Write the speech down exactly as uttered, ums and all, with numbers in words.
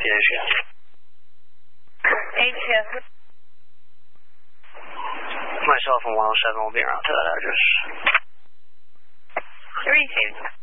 Yes. eight two. My cell phone one oh seven will be around to that address. three two.